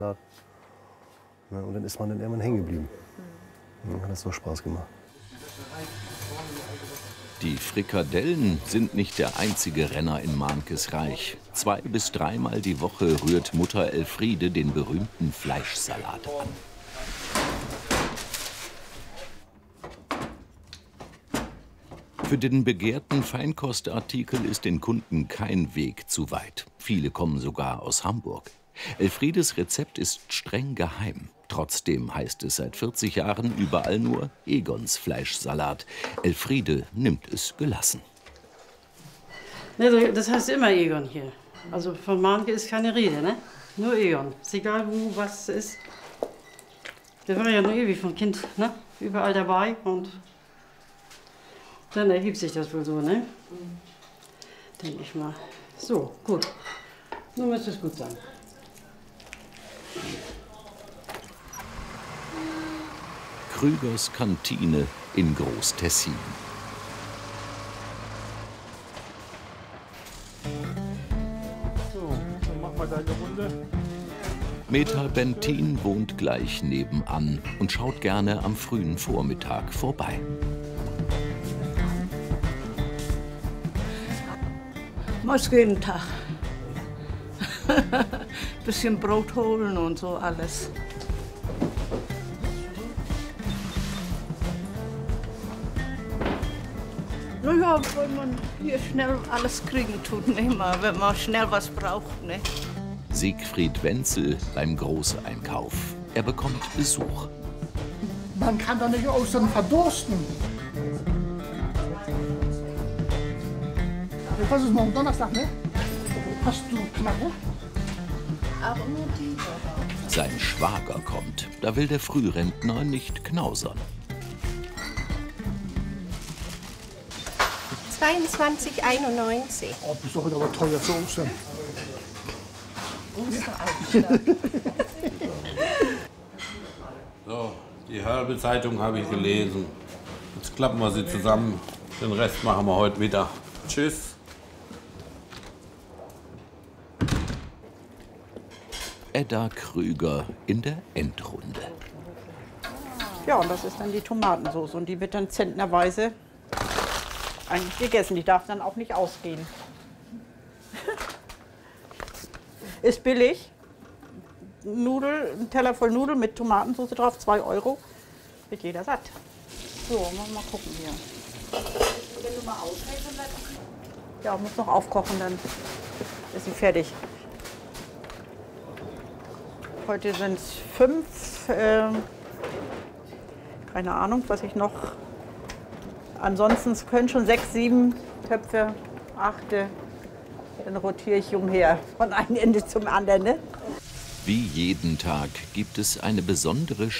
Ja, und dann ist man dann irgendwann hängen geblieben. Dann hat es so Spaß gemacht. Die Frikadellen sind nicht der einzige Renner in Mahnkes Reich. 2- bis 3-mal die Woche rührt Mutter Elfriede den berühmten Fleischsalat an. Für den begehrten Feinkostartikel ist den Kunden kein Weg zu weit. Viele kommen sogar aus Hamburg. Elfriedes Rezept ist streng geheim. Trotzdem heißt es seit 40 Jahren überall nur Egons Fleischsalat. Elfriede nimmt es gelassen. Ne, das heißt immer Egon hier. Also von Mahnke ist keine Rede, ne? Nur Egon. Ist egal, wo was ist. Der war ja noch ewig von Kind, ne? Überall dabei und dann ergibt sich das wohl so, ne? Denke ich mal. So, gut. Nun müsste es gut sein. Krügers Kantine in Groß-Tessin. So, dann machen wir da eine Runde. Meta Bentin wohnt gleich nebenan und schaut gerne am frühen Vormittag vorbei. Muss jeden Tag. Bisschen Brot holen und so alles. Naja, weil man hier schnell alles kriegen tut, nicht mal, wenn man schnell was braucht. Ne? Siegfried Wenzel beim Großeinkauf. Er bekommt Besuch. Man kann doch nicht Ostern verdursten. Was ist morgen Donnerstag, ne? Hast du Knappe? Sein Schwager kommt. Da will der Frührentner nicht knausern. 22,91. Oh, bist doch aber teuer zu Ostern. So, die halbe Zeitung habe ich gelesen. Jetzt klappen wir sie zusammen. Den Rest machen wir heute wieder. Tschüss. Edda Krüger in der Endrunde. Ja, und das ist dann die Tomatensauce und die wird dann zentnerweise eigentlich gegessen. Die darf dann auch nicht ausgehen. Ist billig. Ein Teller voll Nudeln mit Tomatensauce drauf, 2 €. Wird jeder satt. So, mal gucken hier. Wenn du mal aushältst, dann ja, muss noch aufkochen, dann ist sie fertig. Heute sind es 5. Keine Ahnung, was ich noch. Ansonsten können schon 6, 7 Töpfe, 8. Dann rotiere ich umher von einem Ende zum anderen. Ne? Wie jeden Tag gibt es eine besondere